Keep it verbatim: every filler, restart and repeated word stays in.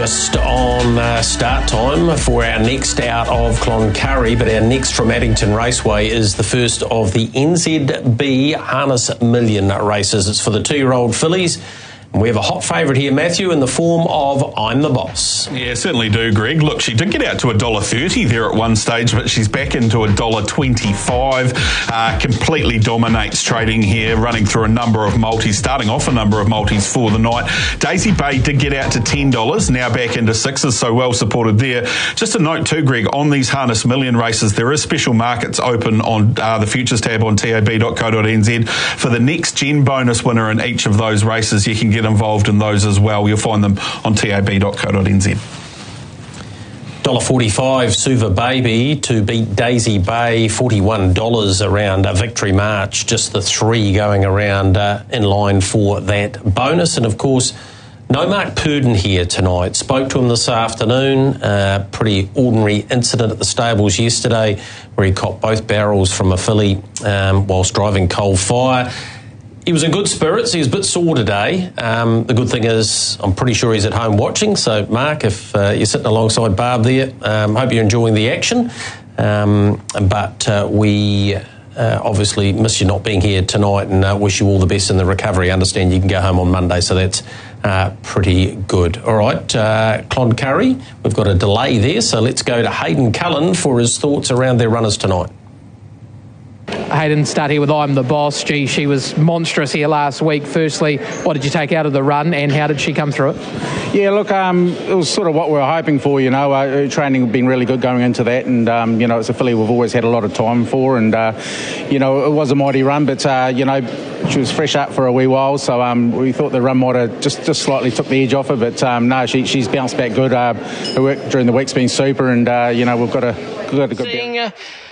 Just on uh, start time for our next out of Cloncurry, but our next from Addington Raceway is the first of the N Z B Harness Million races. It's for the two-year-old fillies. And we have a hot favourite here, Matthew, in the form of I'm the Boss. Yeah, certainly do, Greg. Look, she did get out to one dollar thirty there at one stage, but she's back into one dollar twenty-five. Uh, completely dominates trading here, running through a number of multis, starting off a number of multis for the night. Daisy Bay did get out to ten dollars, now back into sixes, so well supported there. Just a note too, Greg, on these Harness Million races, there is special markets open on uh, the Futures tab on tab dot co dot n z. For the next gen bonus winner in each of those races, you can get involved in those as well. You'll find them on tab dot co dot n z. one dollar forty-five, Suva Baby to beat Daisy Bay, forty-one dollars around uh, Victory March, just the three going around uh, in line for that bonus. And of course, no Mark Purdon here tonight. Spoke to him this afternoon. Uh, pretty ordinary incident at the stables yesterday where he copped both barrels from a filly um, whilst driving Coal Fire. He was in good spirits. He was a bit sore today. Um, the good thing is I'm pretty sure he's at home watching. So, Mark, if uh, you're sitting alongside Barb there, um, hope you're enjoying the action. Um, but uh, we uh, obviously miss you not being here tonight and uh, wish you all the best in the recovery. I understand you can go home on Monday, so that's uh, pretty good. All right, uh, Cloncurry, we've got a delay there, so let's go to Hayden Cullen for his thoughts around their runners tonight. Hayden, start here with I'm the Boss. Gee, she was monstrous here last week. Firstly, what did you take out of the run and how did she come through it? Yeah, look, um, it was sort of what we were hoping for, you know. Uh, training had been really good going into that and, um, you know, it's a filly we've always had a lot of time for and, uh, you know, it was a mighty run, but, uh, you know, she was fresh up for a wee while, so um, we thought the run might have just, just slightly took the edge off her, but um, no, she, she's bounced back good. Uh, her work during the week's been super and, uh, you know, we've got a, got a good... Seeing, uh,